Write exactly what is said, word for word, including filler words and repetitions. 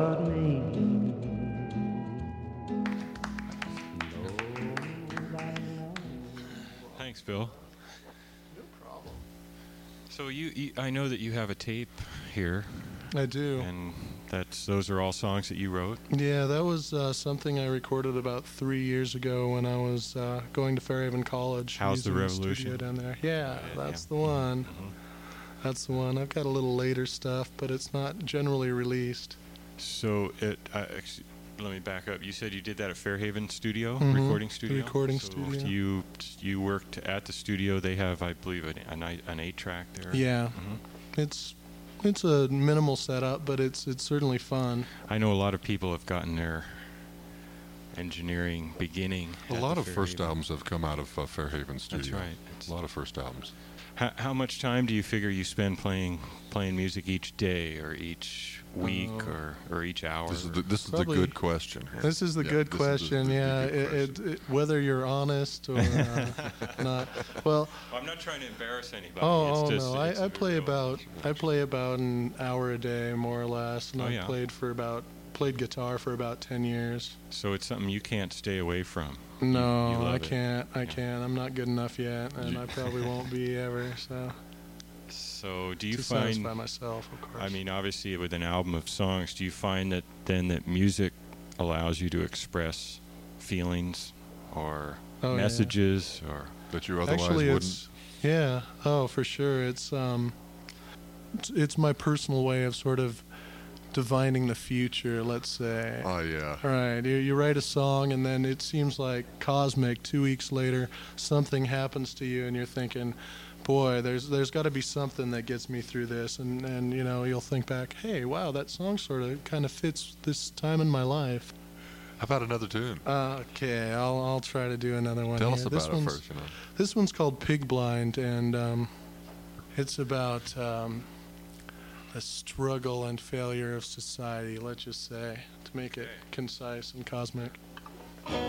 Thanks, Bill. No problem. So you, you, I know that you have a tape here. I do. And that's those are all songs that you wrote? Yeah, that was uh, something I recorded about three years ago when I was uh, going to Fairhaven College. How's the using Revolution? studio down there. Yeah, Right, that's yeah. the one. Mm-hmm. That's the one. I've got a little later stuff, but it's not generally released. So it. Uh, ex- let me back up. You said you did that at Fairhaven Studio, Mhm, recording the studio. recording so studio. You you worked at the studio. They have, I believe, an an, eight- an eight track there. Yeah, Mhm. it's it's a minimal setup, but it's it's certainly fun. I know a lot of people have gotten their engineering beginning. A at lot the of first Fairhaven. albums have come out of uh, Fairhaven Studio. That's right. A lot of first albums. How, how much time do you figure you spend playing playing music each day, or each week, Oh. or, or each hour? This is the, this is the Probably- good question. here. This is the Yeah, good this is the- question. the- the yeah, good it, question. it, it, whether you're honest or uh, not. Well, I'm not trying to embarrass anybody. oh, it's oh just, no, it's I, I a play real- about I play about an hour a day, more or less, and Oh, I've yeah. played for about played guitar for about ten years. So it's something you can't stay away from. No, you love I it. can't. I Yeah. can't. I'm not good enough yet, and I probably won't be ever. So So do you to find? satisfy myself, of course. I mean, obviously, with an album of songs, do you find that then that music allows you to express feelings or Oh, yeah. messages or? That you otherwise Actually, wouldn't. it's yeah. Oh, for sure. It's um, it's, it's my personal way of sort of divining the future. Let's say. Oh yeah. Right, you, you write a song, and then it seems like cosmic. Two weeks later, something happens to you, and you're thinking, "Boy, there's there's got to be something that gets me through this." And and you know, you'll think back, "Hey, wow, that song sort of kind of fits this time in my life." How about another tune? Uh, okay, I'll I'll try to do another one. Tell here. us This about it one's- first. You know. This one's called Pig Blind, and um, it's about um, the struggle and failure of society. Let's just say, to make it concise and cosmic.